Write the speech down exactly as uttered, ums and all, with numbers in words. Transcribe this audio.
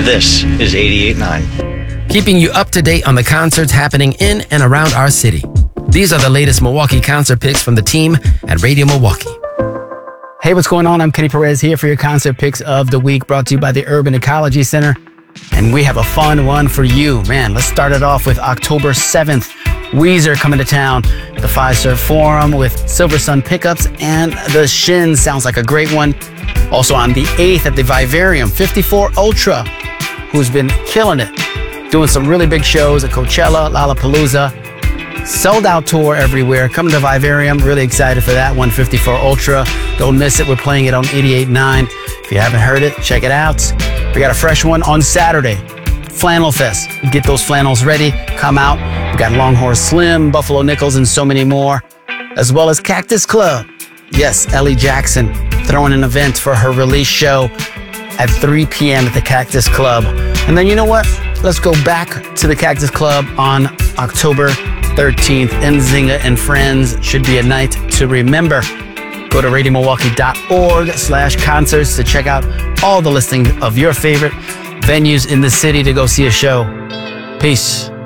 This is eighty-eight point nine. Keeping you up to date on the concerts happening in and around our city. These are the latest Milwaukee concert picks from the team at Radio Milwaukee. Hey, what's going on? I'm Kenny Perez here for your concert picks of the week, brought to you by the Urban Ecology Center. And we have a fun one for you. Man, let's start it off with October seventh. Weezer coming to town, the Fiserv Forum with Silver Sun Pickups, and the Shins sounds like a great one. Also on the eighth at the Vivarium, fifty-four Ultra, who's been killing it, doing some really big shows at Coachella, Lollapalooza, sold out tour everywhere. Coming to Vivarium, really excited for that one, fifty-four Ultra. Don't miss it, we're playing it on eighty-eight point nine. If you haven't heard it, check it out. We got a fresh one on Saturday, Flannel Fest. Get those flannels ready, come out. We got Longhorn Slim, Buffalo Nichols, and so many more, as well as Cactus Club. Yes, Ellie Jackson throwing an event for her release show at three p.m. at the Cactus Club. And then you know what? Let's go back to the Cactus Club on October thirteenth. Nzinga and Friends should be a night to remember. Go to radio milwaukee dot org slash concerts to check out all the listing of your favorite venues in the city to go see a show. Peace.